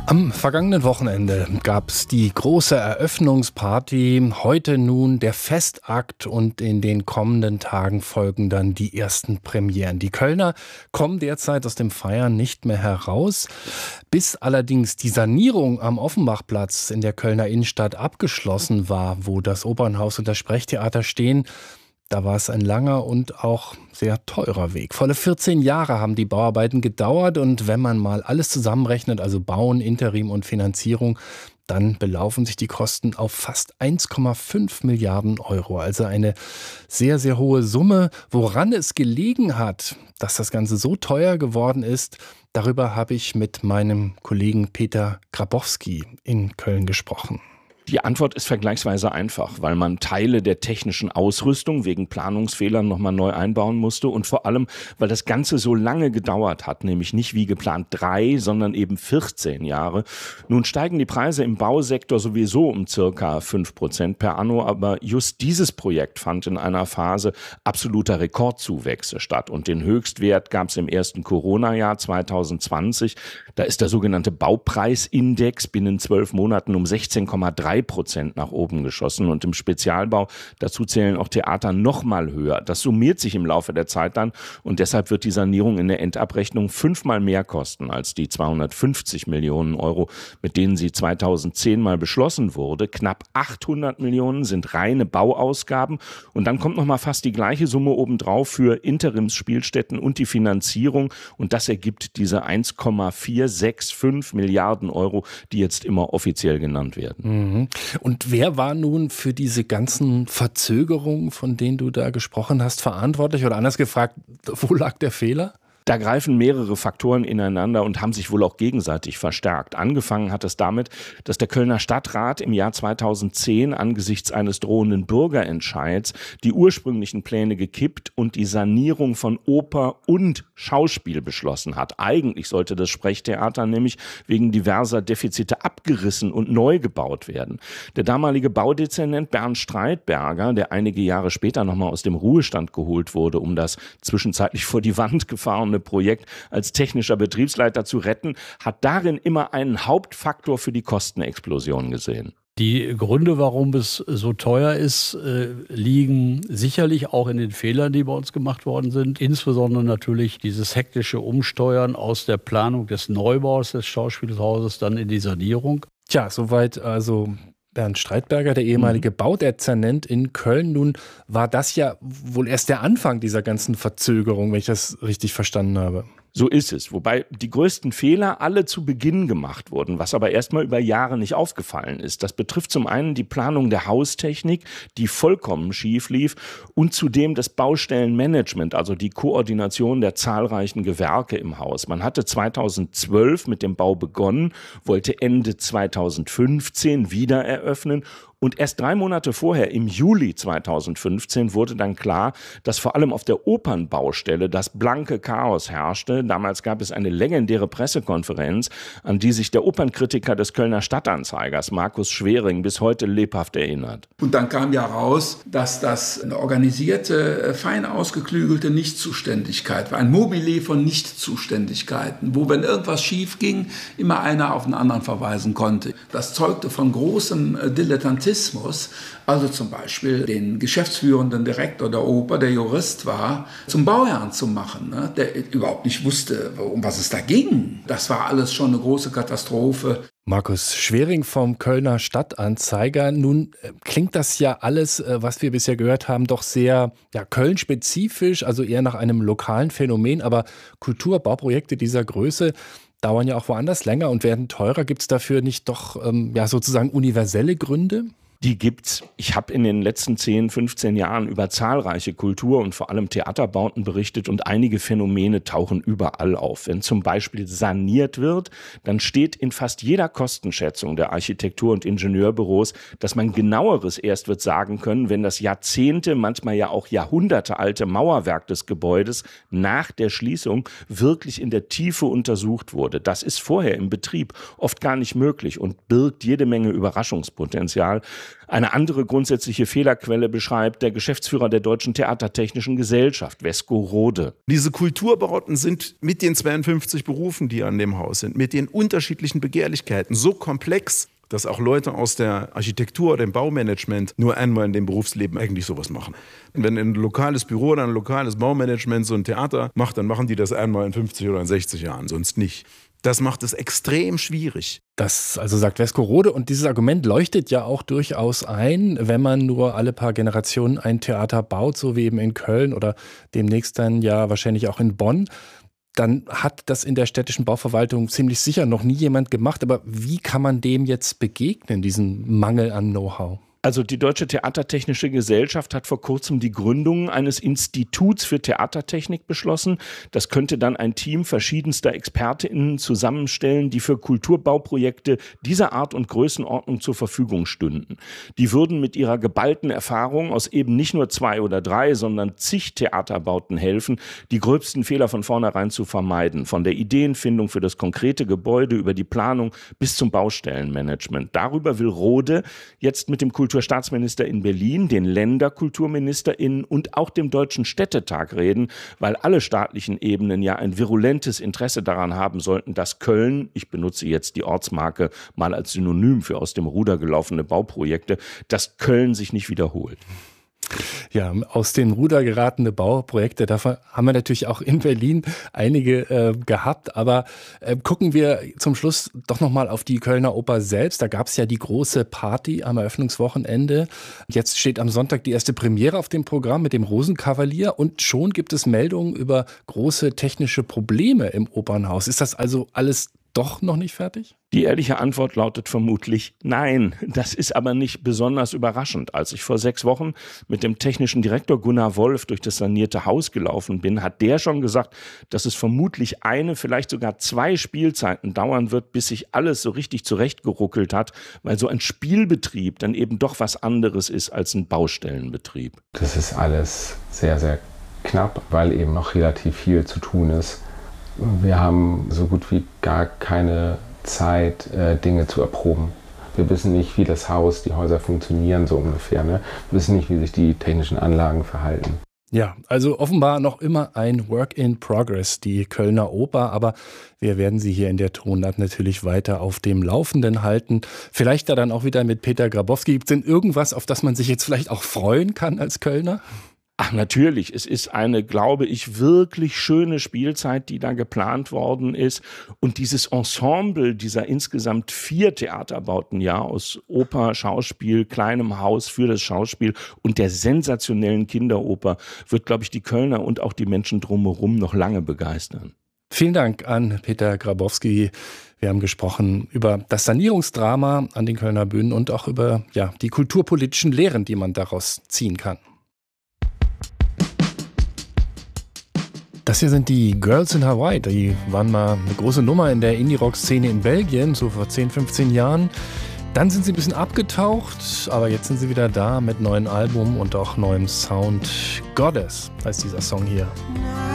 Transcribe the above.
Am vergangenen Wochenende gab es die große Eröffnungsparty, heute nun der Festakt und in den kommenden Tagen folgen dann die ersten Premieren. Die Kölner kommen derzeit aus dem Feiern nicht mehr heraus. Bis allerdings die Sanierung am Offenbachplatz in der Kölner Innenstadt abgeschlossen war, wo das Opernhaus und das Sprechtheater stehen, da war es ein langer und auch sehr teurer Weg. Volle 14 Jahre haben die Bauarbeiten gedauert und wenn man mal alles zusammenrechnet, also Bauen, Interim und Finanzierung, dann belaufen sich die Kosten auf fast 1,5 Milliarden Euro. Also eine sehr, sehr hohe Summe. Woran es gelegen hat, dass das Ganze so teuer geworden ist, darüber habe ich mit meinem Kollegen Peter Grabowski in Köln gesprochen. Die Antwort ist vergleichsweise einfach, weil man Teile der technischen Ausrüstung wegen Planungsfehlern nochmal neu einbauen musste und vor allem, weil das Ganze so lange gedauert hat, nämlich nicht wie geplant 3, sondern eben 14 Jahre. Nun steigen die Preise im Bausektor sowieso um circa 5% per anno, aber just dieses Projekt fand in einer Phase absoluter Rekordzuwächse statt und den Höchstwert gab es im ersten Corona-Jahr 2020. Da ist der sogenannte Baupreisindex binnen 12 Monaten um 16,3% nach oben geschossen und im Spezialbau, dazu zählen auch Theater, noch mal höher. Das summiert sich im Laufe der Zeit dann und deshalb wird die Sanierung in der Endabrechnung 5-mal mehr kosten als die 250 Millionen Euro, mit denen sie 2010 mal beschlossen wurde. Knapp 800 Millionen sind reine Bauausgaben und dann kommt noch mal fast die gleiche Summe obendrauf für Interimsspielstätten und die Finanzierung und das ergibt diese 1,465 Milliarden Euro, die jetzt immer offiziell genannt werden. Mhm. Und wer war nun für diese ganzen Verzögerungen, von denen du da gesprochen hast, verantwortlich? Oder anders gefragt, wo lag der Fehler? Da greifen mehrere Faktoren ineinander und haben sich wohl auch gegenseitig verstärkt. Angefangen hat es damit, dass der Kölner Stadtrat im Jahr 2010 angesichts eines drohenden Bürgerentscheids die ursprünglichen Pläne gekippt und die Sanierung von Oper und Schauspiel beschlossen hat. Eigentlich sollte das Sprechtheater nämlich wegen diverser Defizite abgerissen und neu gebaut werden. Der damalige Baudezernent Bernd Streitberger, der einige Jahre später nochmal aus dem Ruhestand geholt wurde, um das zwischenzeitlich vor die Wand gefahrene Projekt als technischer Betriebsleiter zu retten, hat darin immer einen Hauptfaktor für die Kostenexplosion gesehen. Die Gründe, warum es so teuer ist, liegen sicherlich auch in den Fehlern, die bei uns gemacht worden sind. Insbesondere natürlich dieses hektische Umsteuern aus der Planung des Neubaus des Schauspielhauses dann in die Sanierung. Tja, soweit also Bernd Streitberger, der ehemalige Baudezernent in Köln. Nun war das ja wohl erst der Anfang dieser ganzen Verzögerung, wenn ich das richtig verstanden habe. So ist es, wobei die größten Fehler alle zu Beginn gemacht wurden, was aber erstmal über Jahre nicht aufgefallen ist. Das betrifft zum einen die Planung der Haustechnik, die vollkommen schief lief, und zudem das Baustellenmanagement, also die Koordination der zahlreichen Gewerke im Haus. Man hatte 2012 mit dem Bau begonnen, wollte Ende 2015 wieder eröffnen. Und erst 3 Monate vorher, im Juli 2015, wurde dann klar, dass vor allem auf der Opernbaustelle das blanke Chaos herrschte. Damals gab es eine legendäre Pressekonferenz, an die sich der Opernkritiker des Kölner Stadtanzeigers, Markus Schwering, bis heute lebhaft erinnert. Und dann kam ja raus, dass das eine organisierte, fein ausgeklügelte Nichtzuständigkeit war. Ein Mobile von Nichtzuständigkeiten, wo, wenn irgendwas schief ging, immer einer auf den anderen verweisen konnte. Das zeugte von großem Dilettantismus. Also zum Beispiel den geschäftsführenden Direktor der Oper, der Jurist war, zum Bauherrn zu machen, ne? Der überhaupt nicht wusste, um was es da ging. Das war alles schon eine große Katastrophe. Markus Schwering vom Kölner Stadtanzeiger. Nun klingt das ja alles, was wir bisher gehört haben, doch sehr Köln-spezifisch, also eher nach einem lokalen Phänomen. Aber Kulturbauprojekte dieser Größe dauern ja auch woanders länger und werden teurer. Gibt es dafür nicht doch sozusagen universelle Gründe? Die gibt's. Ich habe in den letzten 10, 15 Jahren über zahlreiche Kultur- und vor allem Theaterbauten berichtet und einige Phänomene tauchen überall auf. Wenn zum Beispiel saniert wird, dann steht in fast jeder Kostenschätzung der Architektur- und Ingenieurbüros, dass man genaueres erst wird sagen können, wenn das Jahrzehnte, manchmal ja auch Jahrhunderte alte Mauerwerk des Gebäudes nach der Schließung wirklich in der Tiefe untersucht wurde. Das ist vorher im Betrieb oft gar nicht möglich und birgt jede Menge Überraschungspotenzial. Eine andere grundsätzliche Fehlerquelle beschreibt der Geschäftsführer der Deutschen Theatertechnischen Gesellschaft, Vesco Rode. Diese Kulturbauten sind mit den 52 Berufen, die an dem Haus sind, mit den unterschiedlichen Begehrlichkeiten so komplex, dass auch Leute aus der Architektur oder dem Baumanagement nur einmal in dem Berufsleben eigentlich sowas machen. Wenn ein lokales Büro oder ein lokales Baumanagement so ein Theater macht, dann machen die das einmal in 50 oder in 60 Jahren, sonst nicht. Das macht es extrem schwierig. Das also sagt Vesco Rode, und dieses Argument leuchtet ja auch durchaus ein, wenn man nur alle paar Generationen ein Theater baut, so wie eben in Köln oder demnächst dann ja wahrscheinlich auch in Bonn. Dann hat das in der städtischen Bauverwaltung ziemlich sicher noch nie jemand gemacht. Aber wie kann man dem jetzt begegnen, diesem Mangel an Know-how? Also die Deutsche Theatertechnische Gesellschaft hat vor kurzem die Gründung eines Instituts für Theatertechnik beschlossen. Das könnte dann ein Team verschiedenster ExpertInnen zusammenstellen, die für Kulturbauprojekte dieser Art und Größenordnung zur Verfügung stünden. Die würden mit ihrer geballten Erfahrung aus eben nicht nur 2 oder 3, sondern zig Theaterbauten helfen, die gröbsten Fehler von vornherein zu vermeiden. Von der Ideenfindung für das konkrete Gebäude über die Planung bis zum Baustellenmanagement. Darüber will Rode jetzt mit dem Kulturstaatsminister in Berlin, den LänderkulturministerInnen und auch dem Deutschen Städtetag reden, weil alle staatlichen Ebenen ja ein virulentes Interesse daran haben sollten, dass Köln, ich benutze jetzt die Ortsmarke mal als Synonym für aus dem Ruder gelaufene Bauprojekte, dass Köln sich nicht wiederholt. Ja, aus dem Ruder geratene Bauprojekte, davon haben wir natürlich auch in Berlin einige gehabt. Aber gucken wir zum Schluss doch nochmal auf die Kölner Oper selbst. Da gab es ja die große Party am Eröffnungswochenende. Jetzt steht am Sonntag die erste Premiere auf dem Programm mit dem Rosenkavalier. Und schon gibt es Meldungen über große technische Probleme im Opernhaus. Ist das also alles doch noch nicht fertig? Die ehrliche Antwort lautet vermutlich nein. Das ist aber nicht besonders überraschend. Als ich vor 6 Wochen mit dem technischen Direktor Gunnar Wolf durch das sanierte Haus gelaufen bin, hat der schon gesagt, dass es vermutlich 1, vielleicht sogar 2 Spielzeiten dauern wird, bis sich alles so richtig zurechtgeruckelt hat, weil so ein Spielbetrieb dann eben doch was anderes ist als ein Baustellenbetrieb. Das ist alles sehr, sehr knapp, weil eben noch relativ viel zu tun ist. Wir haben so gut wie gar keine Zeit, Dinge zu erproben. Wir wissen nicht, wie das Haus, die Häuser funktionieren, so ungefähr. Ne? Wir wissen nicht, wie sich die technischen Anlagen verhalten. Ja, also offenbar noch immer ein Work in Progress, die Kölner Oper. Aber wir werden Sie hier in der Tonart natürlich weiter auf dem Laufenden halten. Vielleicht da dann auch wieder mit Peter Grabowski. Gibt es denn irgendwas, auf das man sich jetzt vielleicht auch freuen kann als Kölner? Ach, natürlich. Es ist eine, glaube ich, wirklich schöne Spielzeit, die da geplant worden ist. Und dieses Ensemble dieser insgesamt 4 Theaterbauten, ja, aus Oper, Schauspiel, kleinem Haus für das Schauspiel und der sensationellen Kinderoper, wird, glaube ich, die Kölner und auch die Menschen drumherum noch lange begeistern. Vielen Dank an Peter Grabowski. Wir haben gesprochen über das Sanierungsdrama an den Kölner Bühnen und auch über die kulturpolitischen Lehren, die man daraus ziehen kann. Das hier sind die Girls in Hawaii. Die waren mal eine große Nummer in der Indie-Rock-Szene in Belgien, so vor 10, 15 Jahren. Dann sind sie ein bisschen abgetaucht, aber jetzt sind sie wieder da mit neuen Album und auch neuem Sound. Goddess heißt dieser Song hier.